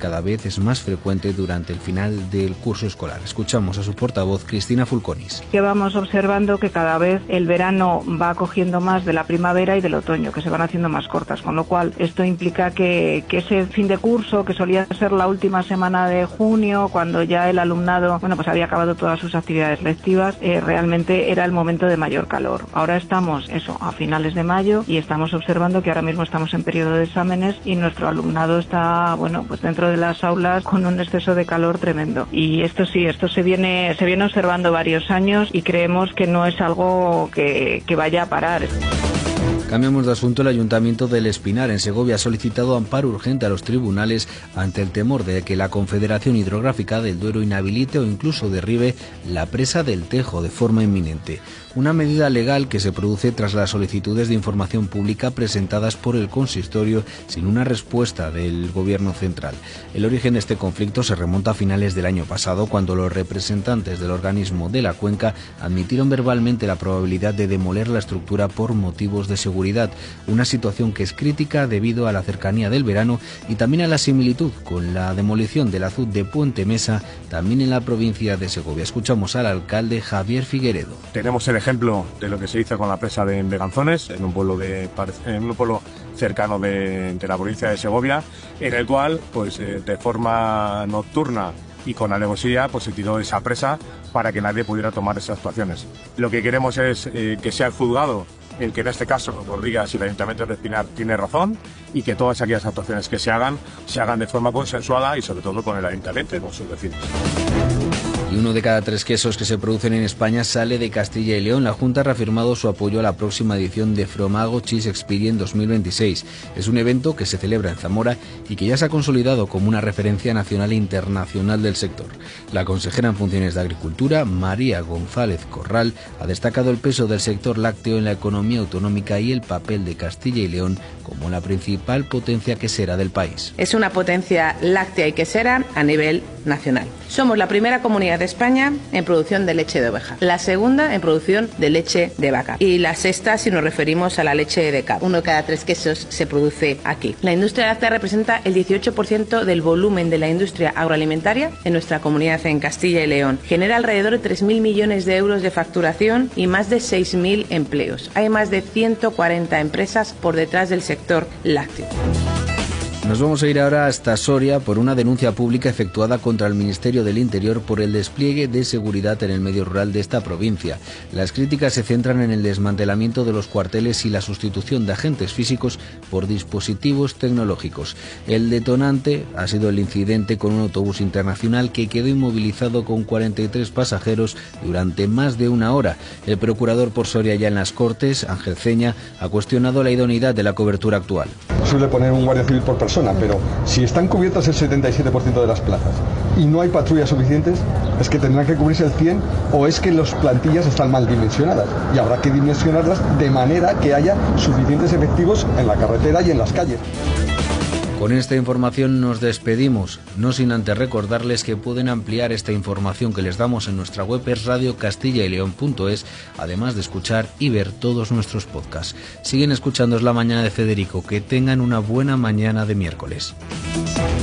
cada vez es más frecuente durante el final del curso escolar. Escuchamos a su portavoz, Cristina Fulconis. Que vamos observando que cada vez el verano va cogiendo más de la primavera y del otoño, que se van haciendo más cortas, con lo cual esto implica que ese fin de curso, que solía ser la última semana de junio, cuando ya el alumnado pues había acabado todas sus actividades lectivas, realmente era el momento de mayor calor. Ahora estamos a finales de mayo y estamos observando que ahora mismo estamos en periodo de exámenes y nuestro alumnado está pues dentro de las aulas con un exceso de calor tremendo. Y esto se viene observando varios años y creemos que no es algo que vaya a parar. Cambiamos de asunto. El Ayuntamiento del Espinar, en Segovia, ha solicitado amparo urgente a los tribunales ante el temor de que la Confederación Hidrográfica del Duero inhabilite o incluso derribe la presa del Tejo de forma inminente. Una medida legal que se produce tras las solicitudes de información pública presentadas por el consistorio sin una respuesta del Gobierno central. El origen de este conflicto se remonta a finales del año pasado, cuando los representantes del organismo de la cuenca admitieron verbalmente la probabilidad de demoler la estructura por motivos de seguridad, una situación que es crítica debido a la cercanía del verano y también a la similitud con la demolición del azud de Puente Mesa, también en la provincia de Segovia. Escuchamos al alcalde Javier Figueredo. Tenemos el ejemplo de lo que se hizo con la presa de Beganzones, en un pueblo cercano de la provincia de Segovia, en el cual, de forma nocturna y con alevosía, se tiró esa presa para que nadie pudiera tomar esas actuaciones. Lo que queremos es que sea el juzgado el que en este caso nos diga si el Ayuntamiento de Espinar tiene razón y que todas aquellas actuaciones que se hagan de forma consensuada y sobre todo con el Ayuntamiento y con sus vecinos. Y 1 de cada 3 quesos que se producen en España sale de Castilla y León. La Junta ha reafirmado su apoyo a la próxima edición de Fromago Cheese Experience 2026. Es un evento que se celebra en Zamora y que ya se ha consolidado como una referencia nacional e internacional del sector. La consejera en funciones de Agricultura, María González Corral, ha destacado el peso del sector lácteo en la economía autonómica y el papel de Castilla y León como la principal potencia quesera del país. Es una potencia láctea y quesera a nivel nacional. Somos la primera comunidad de España en producción de leche de oveja, la segunda en producción de leche de vaca y la sexta si nos referimos a la leche de cabra. 1 de cada 3 quesos se produce aquí. La industria láctea representa el 18% del volumen de la industria agroalimentaria en nuestra comunidad en Castilla y León. Genera alrededor de 3.000 millones de euros de facturación y más de 6.000 empleos. Hay más de 140 empresas por detrás del sector lácteo. Nos vamos a ir ahora hasta Soria por una denuncia pública efectuada contra el Ministerio del Interior por el despliegue de seguridad en el medio rural de esta provincia. Las críticas se centran en el desmantelamiento de los cuarteles y la sustitución de agentes físicos por dispositivos tecnológicos. El detonante ha sido el incidente con un autobús internacional que quedó inmovilizado con 43 pasajeros durante más de 1 hora. El procurador por Soria ya en las Cortes, Ángel Ceña, ha cuestionado la idoneidad de la cobertura actual. Suele poner un guardia civil por persona, pero si están cubiertas el 77% de las plazas y no hay patrullas suficientes, es que tendrán que cubrirse el 100% o es que las plantillas están mal dimensionadas y habrá que dimensionarlas de manera que haya suficientes efectivos en la carretera y en las calles. Con esta información nos despedimos, no sin antes recordarles que pueden ampliar esta información que les damos en nuestra web, es radiocastillaileon.es, además de escuchar y ver todos nuestros podcasts. Siguen escuchando Es la Mañana de Federico, que tengan una buena mañana de miércoles.